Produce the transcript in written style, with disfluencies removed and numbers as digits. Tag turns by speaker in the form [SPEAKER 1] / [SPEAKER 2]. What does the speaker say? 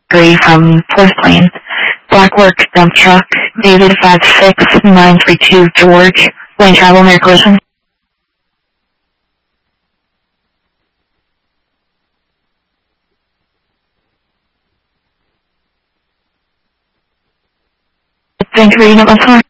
[SPEAKER 1] 3 from Fourth Lane. Blackwork dump truck, David 56932 George. Lane travel near collision. Thank you for reading up on